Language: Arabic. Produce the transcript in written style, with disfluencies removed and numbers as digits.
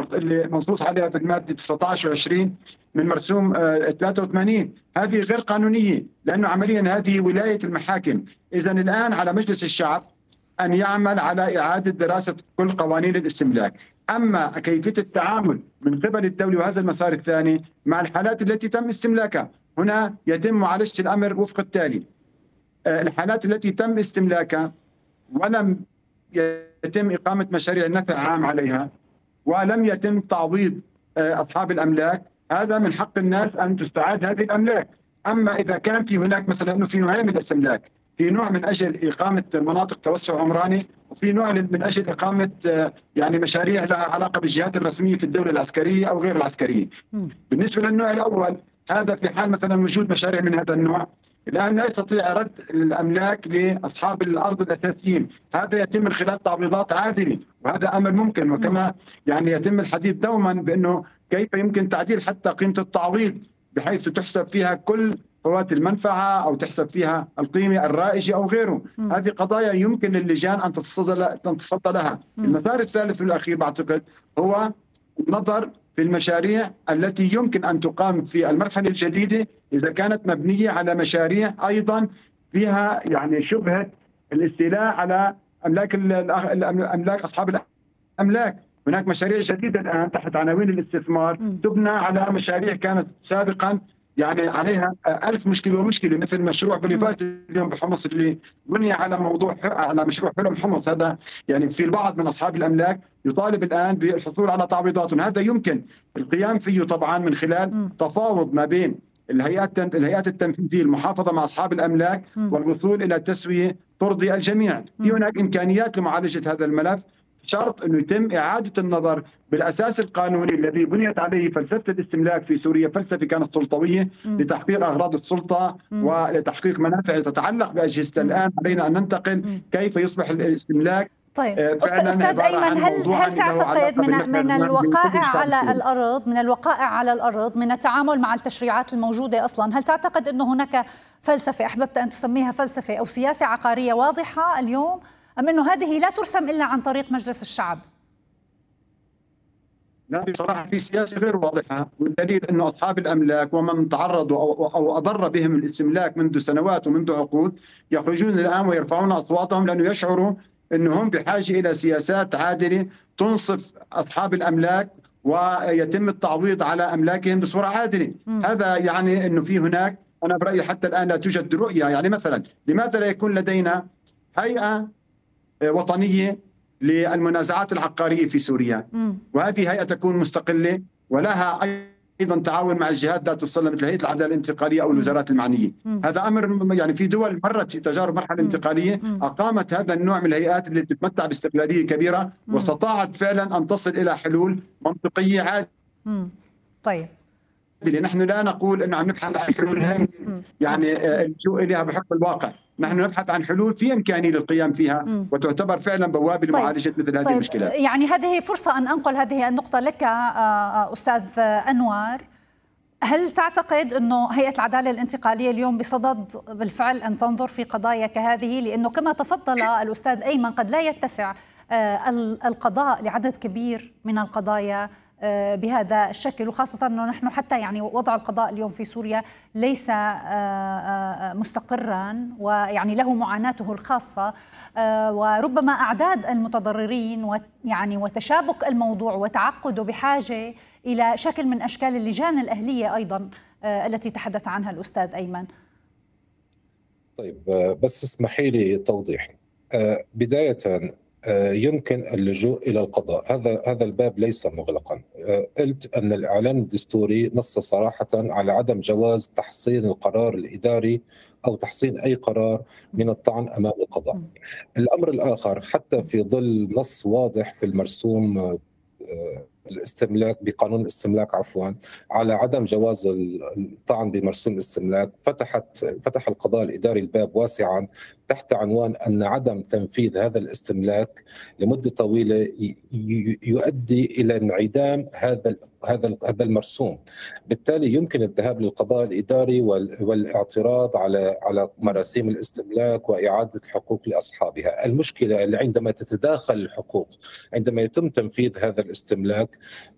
اللي منصوص عليها في المادة 19 و20 من مرسوم 83. هذه غير قانونية، لأنه عمليا هذه ولاية المحاكم. إذا الآن على مجلس الشعب أن يعمل على إعادة دراسة كل قوانين الاستملاك. أما كيفية التعامل من قبل الدولة، وهذا المسار الثاني، مع الحالات التي تم استملاكها، هنا يتم معالجة الأمر وفق التالي: الحالات التي تم استملاكها ولم يتم إقامة مشاريع نفع عام عليها ولم يتم تعويض أصحاب الأملاك، هذا من حق الناس أن تستعاد هذه الأملاك. أما إذا كان في هناك مثلا أنه في نوعين من الاستملاك، في نوع من أجل إقامة مناطق توسع عمراني، وفي نوع من أجل إقامة يعني مشاريع لها علاقة بالجهات الرسمية في الدولة العسكرية أو غير العسكرية. بالنسبة للنوع الأول، هذا في حال مثلا وجود مشاريع من هذا النوع، الآن لا يستطيع رد الأملاك لأصحاب الأرض الأساسيين، هذا يتم من خلال تعويضات عادلة، وهذا أمر ممكن. وكما يعني يتم الحديث دوما بأنه كيف يمكن تعديل حتى قيمة التعويض بحيث تحسب فيها كل فوات المنفعة أو تحسب فيها القيمة الرائجة أو غيره. هذه قضايا يمكن للجان أن تتصدى لها. المسار الثالث والأخير بعتقد هو النظر في المشاريع التي يمكن أن تقام في المرحلة الجديدة إذا كانت مبنية على مشاريع أيضا فيها يعني شبهة الاستيلاء على أملاك أصحاب الأملاك. هناك مشاريع جديدة الآن تحت عناوين الاستثمار تبنى على مشاريع كانت سابقا يعني عليها ألف مشكلة ومشكلة، مثل مشروع بوليفات اليوم بحمص اللي بني على مشروع حلم حمص. هذا يعني في البعض من أصحاب الأملاك يطالب الآن بالحصول على تعويضات، هذا يمكن القيام فيه طبعا من خلال تفاوض ما بين الهيئات التنفيذية المحافظة مع أصحاب الأملاك والوصول إلى تسوية ترضي الجميع. في هناك إمكانيات لمعالجة هذا الملف، شرط أنه يتم إعادة النظر بالأساس القانوني الذي بنيت عليه فلسفة الاستملاك في سوريا، فلسفة كانت سلطوية لتحقيق أغراض السلطة ولتحقيق منافع تتعلق بأجهزة. الآن علينا أن ننتقل كيف يصبح الاستملاك. طيب أستاذ أيمن، هل تعتقد من الوقائع على الأرض من التعامل مع التشريعات الموجودة أصلا، هل تعتقد أنه هناك فلسفة أحببت أن تسميها فلسفة أو سياسة عقارية واضحة اليوم، أم أنه هذه لا ترسم إلا عن طريق مجلس الشعب؟ لا، بصراحة في سياسة غير واضحة، والدليل أنه أصحاب الأملاك ومن تعرضوا أو أضر بهم الاستملاك منذ سنوات ومنذ عقود يخرجون الآن ويرفعون أصواتهم لأنه يشعروا أنهم بحاجة إلى سياسات عادلة تنصف أصحاب الأملاك ويتم التعويض على أملاكهم بصورة عادلة. هذا يعني أنه في هناك، أنا برأيي حتى الآن لا توجد رؤية. يعني مثلا لماذا لا يكون لدينا هيئة وطنية للمنازعات العقارية في سوريا، وهذه هيئة تكون مستقلة ولها أيضا تعاون مع الجهات ذات الصلة مثل هيئة العدالة الانتقالية أو الوزارات المعنية. هذا أمر يعني في دول مرت في تجارب مرحلة انتقالية أقامت هذا النوع من الهيئات اللي تتمتع باستقلالية كبيرة واستطاعت فعلا أن تصل إلى حلول منطقية عادلة. طيب نحن لا نقول أنه عم نبحث عن حلول يعني اللجوء إليها بحكم الواقع، نحن نبحث عن حلول في إمكانية للقيام فيها وتعتبر فعلا بوابة لمعالجة مثل هذه المشكلات. يعني هذه فرصة أن أنقل هذه النقطة لك أستاذ أنور. هل تعتقد أنه هيئة العدالة الانتقالية اليوم بصدد بالفعل أن تنظر في قضايا كهذه؟ لأنه كما تفضل الأستاذ أيمن قد لا يتسع القضاء لعدد كبير من القضايا بهذا الشكل، وخاصة أنه نحن حتى يعني وضع القضاء اليوم في سوريا ليس مستقرا ويعني له معاناته الخاصة، وربما أعداد المتضررين ويعني وتشابك الموضوع وتعقده بحاجة إلى شكل من أشكال اللجان الأهلية أيضا التي تحدث عنها الأستاذ أيمن. طيب بس اسمحي لي توضيح. بداية يمكن اللجوء إلى القضاء، هذا الباب ليس مغلقا. قلت أن الإعلان الدستوري نص صراحة على عدم جواز تحصين القرار الإداري أو تحصين أي قرار من الطعن أمام القضاء. الأمر الآخر، حتى في ظل نص واضح في المرسوم الاستملاك بقانون الاستملاك على عدم جواز الطعن بمرسوم الاستملاك، فتح القضاء الإداري الباب واسعا تحت عنوان أن عدم تنفيذ هذا الاستملاك لمدة طويلة يؤدي إلى انعدام هذا المرسوم. بالتالي يمكن الذهاب للقضاء الإداري والاعتراض على مراسيم الاستملاك وإعادة الحقوق لأصحابها. المشكلة اللي عندما تتداخل الحقوق، عندما يتم تنفيذ هذا الاستملاك،